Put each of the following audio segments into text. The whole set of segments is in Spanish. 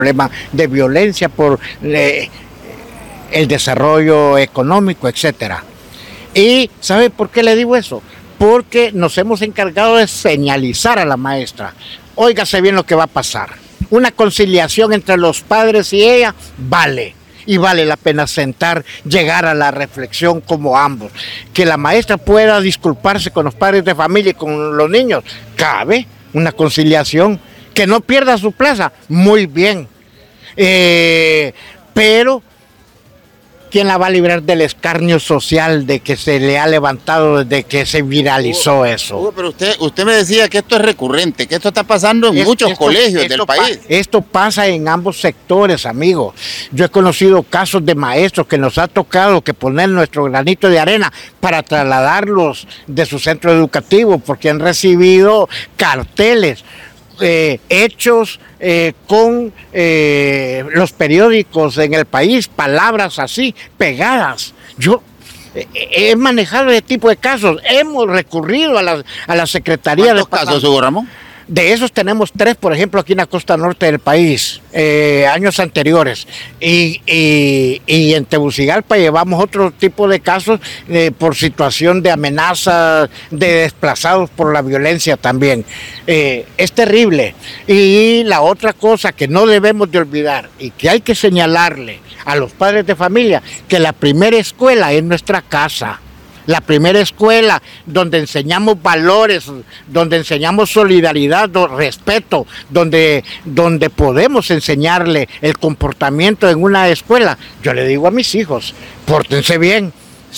problema de violencia, por el desarrollo económico, etcétera. ¿Y sabe por qué le digo eso? Porque nos hemos encargado de señalizar a la maestra. Óigase bien lo que va a pasar. Una conciliación entre los padres y ella vale. Y vale la pena sentar, llegar a la reflexión como ambos. Que la maestra pueda disculparse con los padres de familia y con los niños. Cabe una conciliación. Que no pierda su plaza. Muy bien. Pero ¿quién la va a librar del escarnio social de que se le ha levantado desde que se viralizó eso? Pero usted me decía que esto es recurrente, que esto está pasando en muchos colegios del país. Esto pasa en ambos sectores, amigo. Yo he conocido casos de maestros que nos ha tocado que poner nuestro granito de arena para trasladarlos de su centro educativo porque han recibido carteles hechos con los periódicos en el país, palabras así, pegadas. Yo he manejado ese tipo de casos, hemos recurrido a la Secretaría de... ¿Cuántos casos, Hugo Ramón? De esos tenemos 3, por ejemplo, aquí en la costa norte del país, años anteriores. Y en Tegucigalpa llevamos otro tipo de casos por situación de amenaza, de desplazados por la violencia también. Es terrible. Y la otra cosa que no debemos de olvidar y que hay que señalarle a los padres de familia, que la primera escuela es nuestra casa. La primera escuela donde enseñamos valores, donde enseñamos solidaridad, respeto, donde podemos enseñarle el comportamiento en una escuela. Yo le digo a mis hijos, pórtense bien,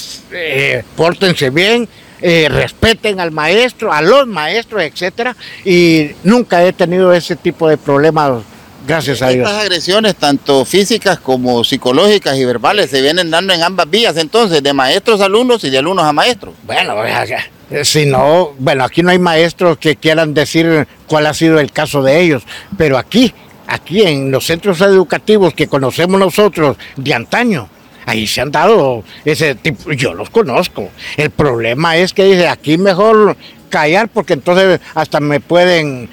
respeten al maestro, a los maestros, etcétera, y nunca he tenido ese tipo de problemas. Gracias a Dios. Estas agresiones, tanto físicas como psicológicas y verbales, se vienen dando en ambas vías entonces, de maestros a alumnos y de alumnos a maestros. Bueno, si no, aquí no hay maestros que quieran decir cuál ha sido el caso de ellos, pero aquí en los centros educativos que conocemos nosotros de antaño, ahí se han dado ese tipo, yo los conozco. El problema es que dice, aquí mejor callar porque entonces hasta me puede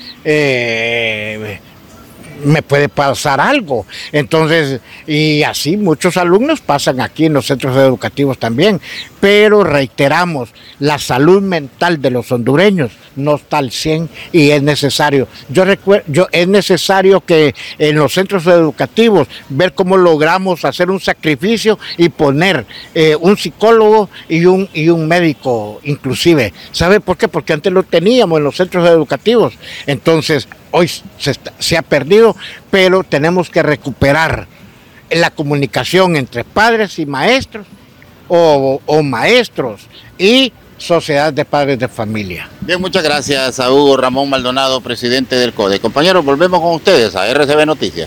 pasar algo. Entonces, y así muchos alumnos pasan aquí en los centros educativos también, pero reiteramos, la salud mental de los hondureños no está al 100 y es necesario. Es necesario que en los centros educativos ver cómo logramos hacer un sacrificio y poner un psicólogo y un médico inclusive. ¿Sabe por qué? Porque antes lo teníamos en los centros educativos. Entonces, hoy se ha perdido, pero tenemos que recuperar la comunicación entre padres y maestros o maestros y sociedad de padres de familia. Bien, muchas gracias a Hugo Ramón Maldonado, presidente del CODE. Compañeros, volvemos con ustedes a RCB Noticias.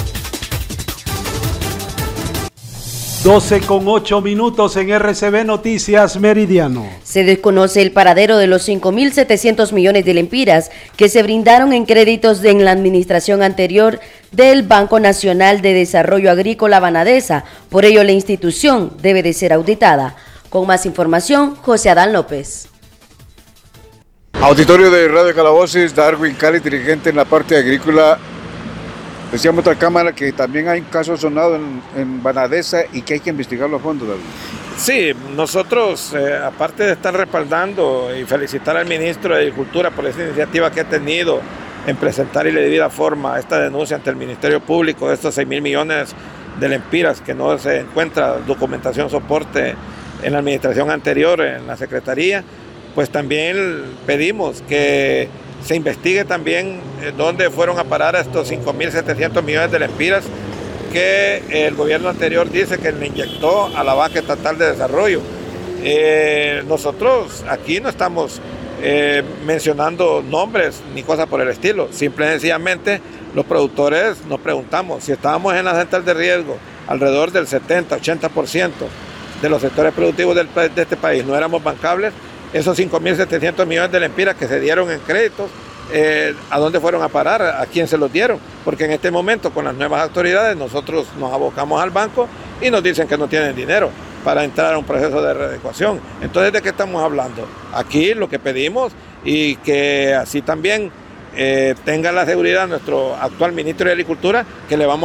12:08 en RCB Noticias Meridiano. Se desconoce el paradero de los 5.700 millones de lempiras que se brindaron en créditos en la administración anterior del Banco Nacional de Desarrollo Agrícola Banadesa. Por ello, la institución debe de ser auditada. Con más información, José Adán López. Auditorio de Radio Calaboces, Darwin Cali, dirigente en la parte agrícola. Decíamos otra cámara que también hay un caso sonado en Banadesa y que hay que investigarlo a fondo, David. Sí, nosotros, aparte de estar respaldando y felicitar al ministro de Agricultura por esa iniciativa que ha tenido en presentar y de debida forma esta denuncia ante el Ministerio Público de estos 6.000 millones de lempiras que no se encuentra documentación, soporte en la administración anterior, en la Secretaría, pues también pedimos que se investigue también dónde fueron a parar estos 5.700 millones de lempiras que el gobierno anterior dice que le inyectó a la Banca Estatal de Desarrollo. Nosotros aquí no estamos mencionando nombres ni cosas por el estilo, simple y sencillamente los productores nos preguntamos si estábamos en la central de riesgo alrededor del 70-80% de los sectores productivos de este país no éramos bancables. Esos 5.700 millones de lempiras que se dieron en créditos, ¿a dónde fueron a parar? ¿A quién se los dieron? Porque en este momento, con las nuevas autoridades, nosotros nos abocamos al banco y nos dicen que no tienen dinero para entrar a un proceso de readecuación. Entonces, ¿de qué estamos hablando? Aquí lo que pedimos, y que así también tenga la seguridad nuestro actual ministro de Agricultura que le vamos